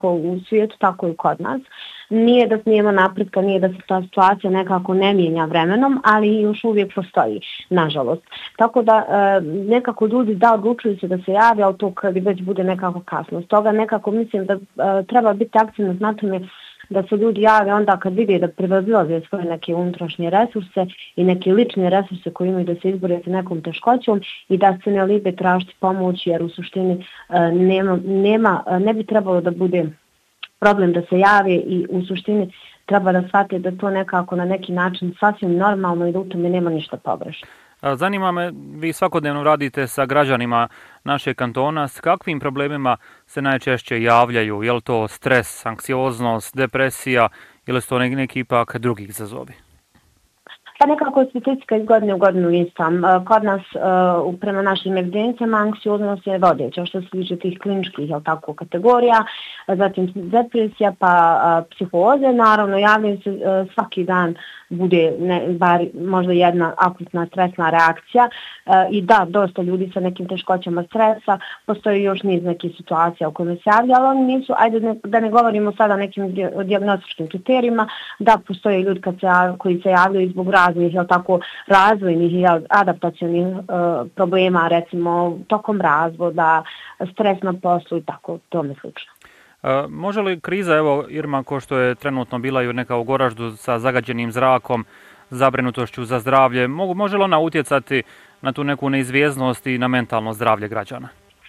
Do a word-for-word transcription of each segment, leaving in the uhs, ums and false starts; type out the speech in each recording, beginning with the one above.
u svijetu, tako i kod nas. Nije da nema napretka, nije da se ta situacija nekako ne mijenja vremenom, ali još uvijek postoji, nažalost. Tako da nekako ljudi da odlučuju se da se javi, ali to kad već bude nekako kasno. Stoga nekako mislim da treba biti aktivno na tome da se ljudi jave onda kad vide da prevazilaze svoje neke unutrašnje resurse i neke lične resurse koje imaju da se izbore sa nekom teškoćom i da se ne libe tražiti pomoć, jer u suštini nema, nema, ne bi trebalo da bude problem da se jave i u suštini treba da shvate da to nekako na neki način sasvim normalno i da u tome nema ništa pogrešno. Zanima me, vi svakodnevno radite sa građanima našeg kantona, s kakvim problemima se najčešće javljaju? Je li to stres, anksioznost, depresija ili su to neki ipak drugi izazovi? Pa nekako statistika iz godine u godinu istam. Kod nas, prema našim evidencijama, anksioznost je vodeća, što se tiče tih kliničkih tako, kategorija, zatim depresija, pa psihoze, naravno javljaju se svaki dan bude ne, bar možda jedna akutna stresna reakcija i da, dosta ljudi sa nekim teškoćama stresa, postoji još niz nekih situacija u kojima se javlja, ali oni nisu, ajde ne, da ne govorimo sada o nekim dijagnostičkim kriterijima, da postoje ljudi kad se, koji se javljaju zbog raznih, jel tako, razvojnih i adaptacionih uh, problema, recimo tokom razvoda, stres na poslu i tako, tome slično. E, može li kriza, evo Irma, ko što je trenutno bila i neka u Goraždu sa zagađenim zrakom, zabrinutošću za zdravlje, mogu, može li ona utjecati na tu neku neizvjesnost i na mentalno zdravlje građana?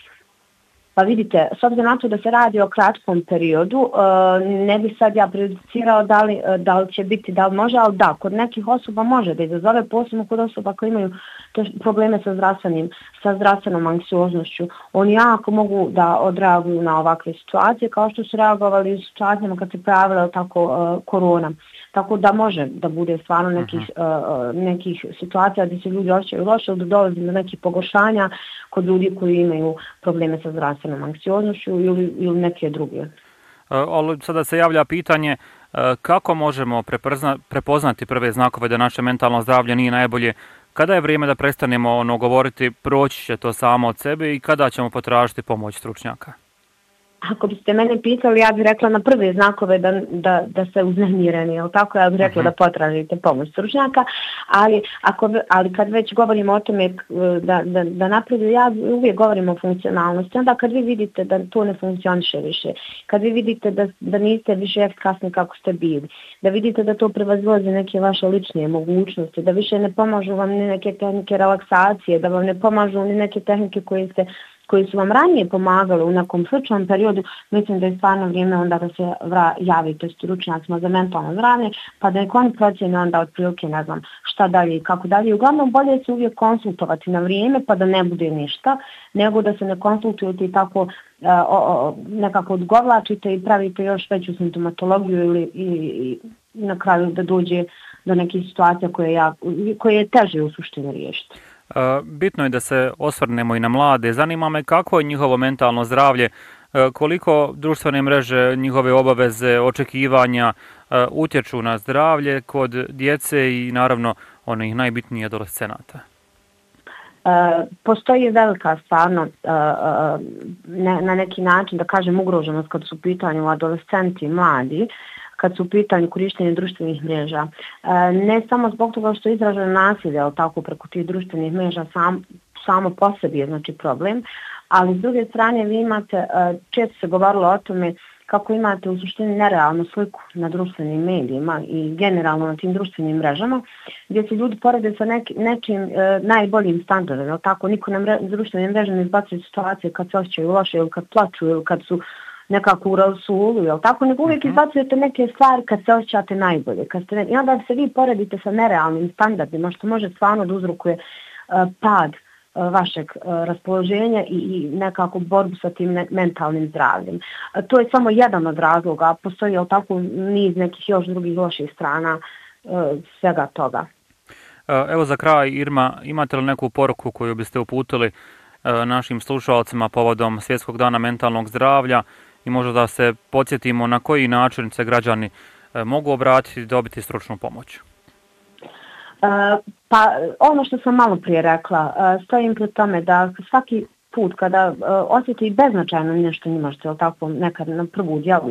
Pa vidite, s obzirom na to da se radi o kratkom periodu, ne bi sad ja prejudicirao da li, da li će biti, da li može, ali da, kod nekih osoba može da izazove, posebno kod osoba koji imaju probleme sa zdravstvenim, sa zdravstvenom anksioznošću. Oni jako mogu da odreaguju na ovakve situacije, kao što su reagovali u situacijama kad se pojavila tako korona. Tako da može da bude stvarno nekih, uh, nekih situacija gdje se ljudi osjećaju loše, da dolazi do nekih pogoršanja kod ljudi koji imaju probleme sa zdravstvenom anksioznošću ili, ili neke druge. Uh, ali sada se javlja pitanje uh, kako možemo prepozna, prepoznati prve znakove da naše mentalno zdravlje nije najbolje, kada je vrijeme da prestanemo ono govoriti proći će to samo od sebe i kada ćemo potražiti pomoć stručnjaka? Ako biste mene pitali, ja bih rekla na prve znakove da, da, da ste uznemireni, jel tako? Ja bih rekla uh-huh. da potražite pomoć stručnjaka, ali, ako, ali kad već govorimo o tome da, da, da napredu, ja uvijek govorim o funkcionalnosti. Onda kad vi vidite da to ne funkcioniše više, kad vi vidite da, da niste više efikasni kako ste bili, da vidite da to prevazilazi neke vaše lične mogućnosti, da više ne pomažu vam ni neke tehnike relaksacije, da vam ne pomažu ni neke tehnike koje ste koji su vam ranije pomagali u nekom sličnom periodu, mislim da je stvarno vrijeme onda da se vra, javite stručnjacima za mentalno zdravlje, pa da nek oni procjene onda otprilike, ne znam, šta dalje i kako dalje. Uglavnom, bolje se uvijek konsultovati na vrijeme, pa da ne bude ništa, nego da se ne konsultujete i tako o, o, nekako odgovlačite i pravite još veću simptomatologiju ili i, i na kraju da dođe do nekih situacija koje, ja, koje je teže u suštini riješiti. Bitno je da se osvrnemo i na mlade. Zanima me kako je njihovo mentalno zdravlje, koliko društvene mreže, njihove obaveze, očekivanja utječu na zdravlje kod djece i naravno onih najbitnijih adolescenata. Postoji velika stvarno na neki način, da kažem, ugroženost kad su u pitanju adolescenti i mladi, kad su u pitanju korištenja društvenih mreža. Ne samo zbog toga što je izraženo nasilje, ali tako preko tih društvenih mreža sam, samo po sebi je znači problem, ali s druge strane vi imate, često se govorilo o tome kako imate u suštini nerealnu sliku na društvenim medijima i generalno na tim društvenim mrežama, gdje se ljudi porede sa neki, nečim e, najboljim standardom. Tako, niko na mre, društvenim mrežama ne izbacuje situacije kad se osjećaju loše ili kad plaču ili kad su nekako u rasulu, jel tako? Nego uvijek izbacujete neke stvari kad se osjećate najbolje. Kad ste, i onda se vi poredite sa nerealnim standardima, što može stvarno da uzrokuje uh, pad uh, vašeg uh, raspoloženja i, i nekako borbu sa tim ne, mentalnim zdravljem. Uh, to je samo jedan od razloga, postoji, jel tako, niz nekih još drugih loših strana uh, svega toga. Evo za kraj, Irma, imate li neku poruku koju biste uputili uh, našim slušalcima povodom Svjetskog dana mentalnog zdravlja i možda da se podsjetimo na koji način se građani e, mogu obratiti i dobiti stručnu pomoć? E, pa ono što sam malo prije rekla, e, stojim pred tome da svaki put kada uh, osjeti beznačajno nešto njima što je tako nekad na prvu djeluje.